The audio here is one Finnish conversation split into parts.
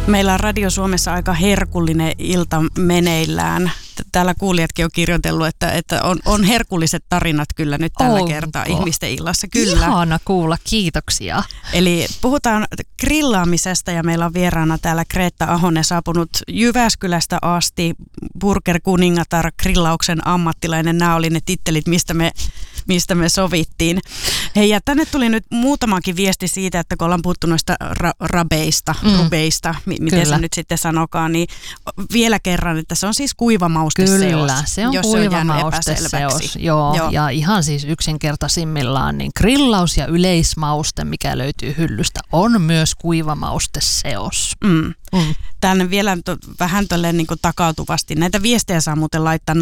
Meillä on Radio Suomessa aika herkullinen ilta meneillään. Täällä kuulijatkin on kirjoitellut, että on herkulliset tarinat kyllä nyt tällä kertaa ihmisten illassa. Kyllä. Ihana kuulla, kiitoksia. Eli puhutaan grillaamisesta ja meillä on vieraana täällä Kreetta Ahonen, saapunut Jyväskylästä asti, Burger Kuningatar, grillauksen ammattilainen. Nämä oli ne tittelit, mistä me sovittiin. Hei, ja tänne tuli nyt muutamakin viesti siitä, että kun ollaan puhuttu noista rubeista, miten se nyt sitten sanokaan, niin vielä kerran, että se on siis kuivamausteseos. Kyllä, se on kuivamausteseos. Joo, ja ihan siis yksinkertaisimmillaan, niin grillaus ja yleismauste, mikä löytyy hyllystä, on myös kuivamausteseos. Tänne vielä vähän tolleen niin kuin takautuvasti. Näitä viestejä saa muuten laittaa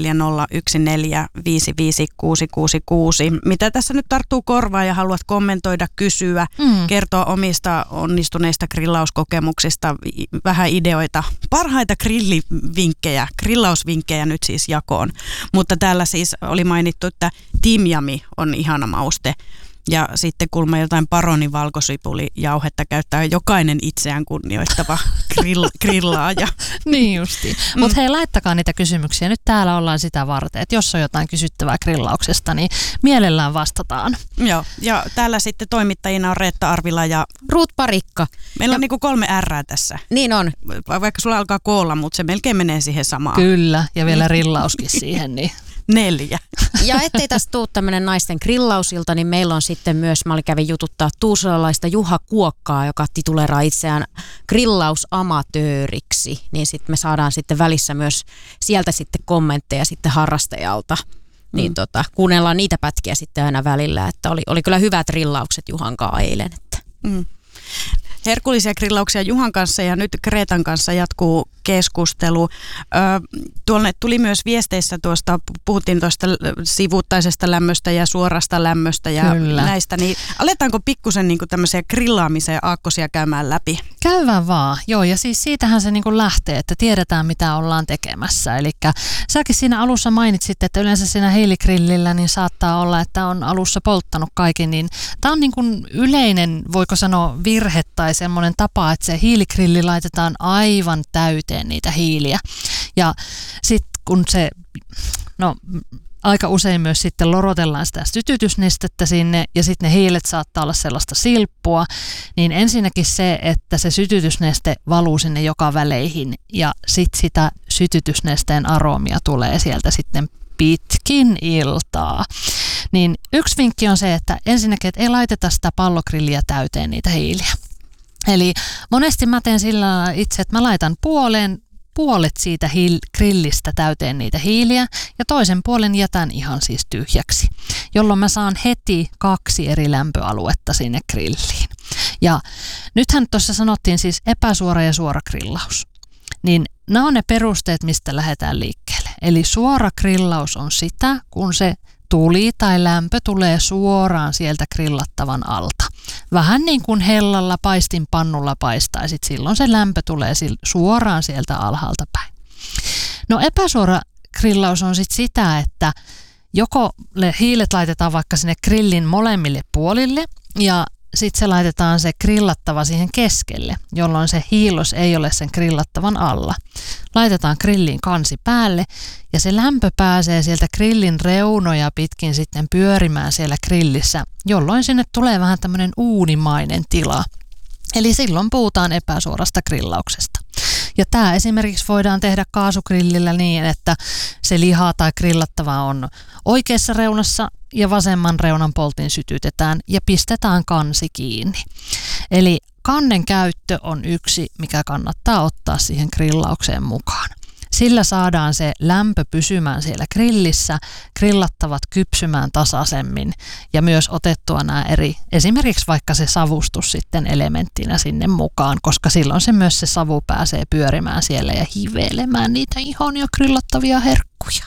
0401455666. Mitä tässä nyt tarttuu korvaan ja haluat kommentoida, kysyä, kertoa omista onnistuneista grillauskokemuksista, vähän ideoita, parhaita grillausvinkkejä nyt siis jakoon. Mutta täällä siis oli mainittu, että timjami on ihana mauste. Ja sitten kulma jotain Paronin valkosipulijauhetta käyttää jokainen itseään kunnioittava grillaaja. Niin justi. Mutta hei, laittakaa niitä kysymyksiä. Nyt täällä ollaan sitä varten, että jos on jotain kysyttävää grillauksesta, niin mielellään vastataan. Joo, ja täällä sitten toimittajina on Reetta Arvila ja Ruut Parikka. Meillä on niinku 3 R:ää tässä. Niin on. Vaikka sulla alkaa koolla, mutta se melkein menee siihen samaan. Kyllä, ja vielä rillauskin siihen, niin 4. Ja ettei tästä tule tämmöinen naisten grillausilta, niin meillä on sitten myös, mä kävin jututtaa tuusulalaista Juha Kuokkaa, joka tituleraa itseään grillausamatööriksi. Niin sitten me saadaan sitten välissä myös sieltä sitten kommentteja sitten harrastajalta. Niin kuunnellaan niitä pätkiä sitten aina välillä, että oli kyllä hyvät grillaukset Juhan kanssa eilen. Että. Herkullisia grillauksia Juhan kanssa ja nyt Kreetan kanssa jatkuu keskustelu. Tuolle tuli myös viesteissä puhuttiin tuosta sivuttaisesta lämmöstä ja suorasta lämmöstä ja näistä, niin aletaanko pikkusen niin tämmöisiä grillaamisen aakkosia käymään läpi? Käydään vaan, joo, ja siis siitähän se niin lähtee, että tiedetään mitä ollaan tekemässä. Eli säkin siinä alussa mainitsit, että yleensä siinä hiiligrillillä niin saattaa olla, että on alussa polttanut kaiken, niin tämä on niin kuin yleinen, voiko sanoa virhe tai semmoinen tapa, että se hiiligrilli laitetaan aivan täyteen niitä hiiliä. Ja sitten kun se, aika usein myös sitten lorotellaan sitä sytytysnestettä sinne ja sitten ne hiilet saattaa olla sellaista silppua, niin ensinnäkin se, että se sytytysneste valuu sinne joka väleihin ja sitten sitä sytytysnesteen aroomia tulee sieltä sitten pitkin iltaa. Niin yksi vinkki on se, että ensinnäkin, että ei laiteta sitä pallogrilliä täyteen niitä hiiliä. Eli monesti mä teen sillä itse, että mä laitan puolet siitä grillistä täyteen niitä hiiliä ja toisen puolen jätän ihan siis tyhjäksi, jolloin mä saan heti 2 eri lämpöaluetta sinne grilliin. Ja nythän tuossa sanottiin siis epäsuora ja suora grillaus. Niin nämä on ne perusteet, mistä lähdetään liikkeelle. Eli suora grillaus on sitä, kun se tuli tai lämpö tulee suoraan sieltä grillattavan alta. Vähän niin kuin hellalla paistinpannulla paistaisit, silloin se lämpö tulee suoraan sieltä alhaalta päin. No epäsuora grillaus on sitten sitä, että joko hiilet laitetaan vaikka sinne grillin molemmille puolille ja sitten se laitetaan se grillattava siihen keskelle, jolloin se hiilos ei ole sen grillattavan alla. Laitetaan grillin kansi päälle ja se lämpö pääsee sieltä grillin reunoja pitkin sitten pyörimään siellä grillissä, jolloin sinne tulee vähän tämmöinen uunimainen tila. Eli silloin puhutaan epäsuorasta grillauksesta. Ja tämä esimerkiksi voidaan tehdä kaasugrillillä niin, että se liha tai grillattava on oikeassa reunassa ja vasemman reunan poltin sytytetään ja pistetään kansi kiinni. Eli kannen käyttö on yksi, mikä kannattaa ottaa siihen grillaukseen mukaan. Sillä saadaan se lämpö pysymään siellä grillissä, grillattavat kypsymään tasaisemmin ja myös otettua nämä esimerkiksi vaikka se savustus sitten elementtinä sinne mukaan, koska silloin se savu pääsee pyörimään siellä ja hivelemään niitä ihania grillattavia herkkuja.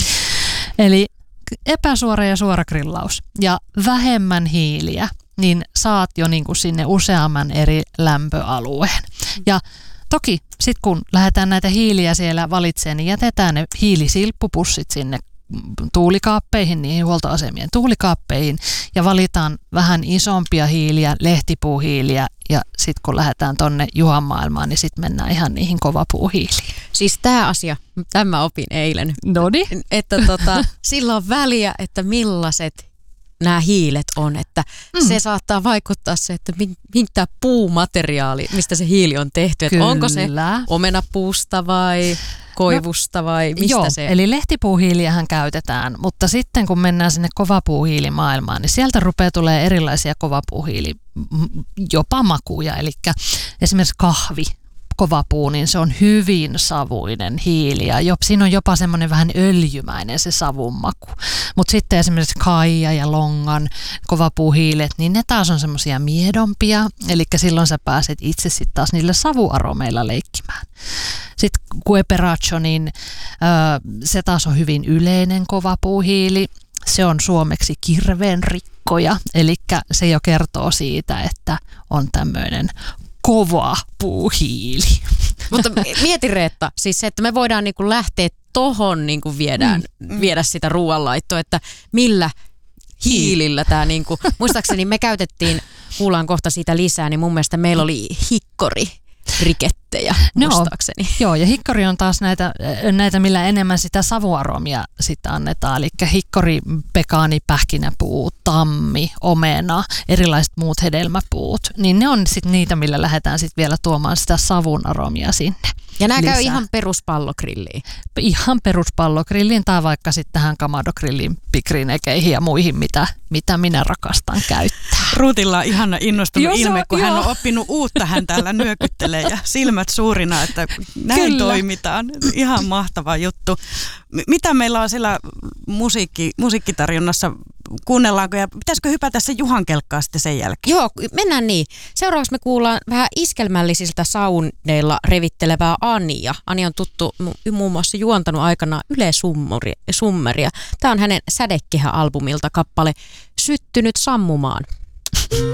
Eli epäsuora ja suora grillaus ja vähemmän hiiliä, niin saat jo niin kuin sinne useamman eri lämpöalueen. Ja toki sitten kun lähdetään näitä hiiliä siellä valitsemaan, niin jätetään ne hiilisilppupussit sinne tuulikaappeihin, niihin huoltoasemien tuulikaappeihin ja valitaan vähän isompia hiiliä, lehtipuuhiiliä ja sitten kun lähdetään tonne Juhan maailmaan, niin sitten mennään ihan niihin kovapuuhiiliin. Siis tämä asia, tämä opin eilen, että sillä on väliä, että millaiset nämä hiilet on, että se saattaa vaikuttaa se, että mitä puumateriaali, mistä se hiili on tehty, että onko se omenapuusta vai koivusta vai mistä joo, se? Eli lehtipuuhiiliähän käytetään, mutta sitten kun mennään sinne kovapuuhiilimaailmaan, niin sieltä rupeaa tulee erilaisia kovapuuhiili, jopa makuja, eli esimerkiksi kahvi. Kovapuu, niin se on hyvin savuinen hiili ja siinä on jopa semmoinen vähän öljymäinen se savun maku. Mutta sitten esimerkiksi kaija ja longan kovapuuhiilet, niin ne taas on semmoisia miedompia, eli silloin sä pääset itse sitten taas niillä savuaromeilla leikkimään. Sitten Gueperaccio, niin se taas on hyvin yleinen kovapuuhiili. Se on suomeksi kirveenrikkoja, eli se jo kertoo siitä, että on tämmöinen kova puuhiili. Mutta mieti Reetta, siis se, että me voidaan niinku lähteä tohon niinku viedä sitä ruoanlaittoa, että millä hiilillä tämä niinku, muistaakseni me kuullaan kohta siitä lisää, niin mun mielestä meillä oli hikkorikettejä muistaakseni. Joo, ja hikkori on taas näitä millä enemmän sitä savuaromia sitä annetaan, eli hikkori, pekaani, pähkinäpuu, tammi, omena, erilaiset muut hedelmäpuut, niin ne on sitten niitä, millä lähdetään sitten vielä tuomaan sitä savun aromia sinne. Ja nämä käy ihan peruspallogrilliin. Ihan peruspallogrilliin tai vaikka sitten tähän kamadogrilliin, pikrinekeihin ja muihin, mitä minä rakastan käyttää. Ruutilla on ihana innostunut ilme, kun hän on oppinut uutta, hän täällä nyökyttelee ja silmät suurina, että näin toimitaan. Ihan mahtava juttu. Mitä meillä on siellä musiikkitarjonnassa? Kuunnellaanko ja pitäisikö hypätä se Juhan kelkkaa sitten sen jälkeen? Joo, mennään niin. Seuraavaksi me kuullaan vähän iskelmällisiltä soundeilla revittelevää Ania. Ani on tuttu muun muassa juontanut aikana Yle Summeria. Tämä on hänen Sädekehä-albumilta kappale Syttynyt sammumaan.